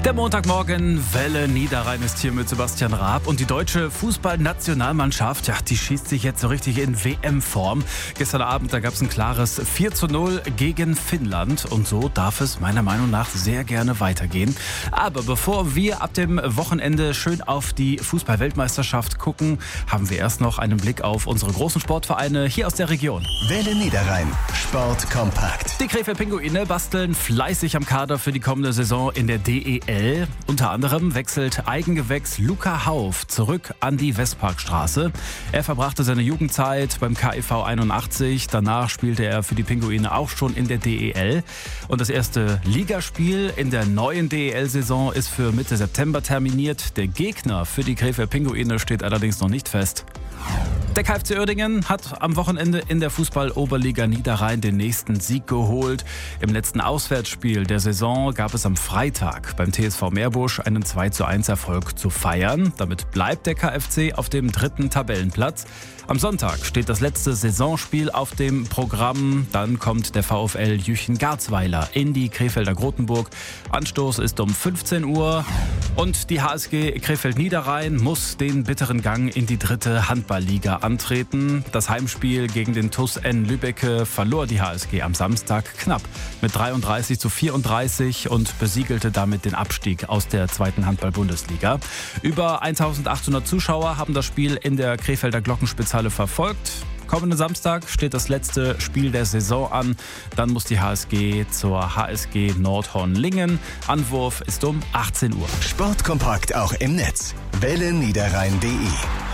Der Montagmorgen, Welle Niederrhein ist hier mit Sebastian Raab. Und die deutsche Fußballnationalmannschaft, die schießt sich jetzt so richtig in WM-Form. Gestern Abend, da gab es ein klares 4:0 gegen Finnland. Und so darf es meiner Meinung nach sehr gerne weitergehen. Aber bevor wir ab dem Wochenende schön auf die Fußball-Weltmeisterschaft gucken, haben wir erst noch einen Blick auf unsere großen Sportvereine hier aus der Region. Welle Niederrhein, Sport kompakt. Die Krefeld Pinguine basteln fleißig am Kader für die kommende Saison in der DEL. Unter anderem wechselt Eigengewächs Luca Hauf zurück an die Westparkstraße. Er verbrachte seine Jugendzeit beim KIV 81. Danach spielte er für die Pinguine auch schon in der DEL. Und das erste Ligaspiel in der neuen DEL-Saison ist für Mitte September terminiert. Der Gegner für die Krefeld Pinguine steht allerdings noch nicht fest. Der KFC Uerdingen hat am Wochenende in der Fußball-Oberliga Niederrhein den nächsten Sieg geholt. Im letzten Auswärtsspiel der Saison gab es am Freitag beim TSV Meerbusch einen 2:1 Erfolg zu feiern. Damit bleibt der KFC auf dem 3. Tabellenplatz. Am Sonntag steht das letzte Saisonspiel auf dem Programm. Dann kommt der VfL Jüchen-Garzweiler in die Krefelder Grotenburg. Anstoß ist um 15 Uhr. Und die HSG Krefeld-Niederrhein muss den bitteren Gang in die 3. Handballliga antreten. Das Heimspiel gegen den TuS N Lübbecke verlor die HSG am Samstag knapp mit 33:34 und besiegelte damit den Abstieg aus der 2. Handball-Bundesliga. Über 1800 Zuschauer haben das Spiel in der Krefelder Glockenspitzhalle verfolgt. Kommenden Samstag steht das letzte Spiel der Saison an. Dann muss die HSG zur HSG Nordhorn-Lingen. Anwurf ist um 18 Uhr. Sport kompakt auch im Netz. WelleNiederrhein.de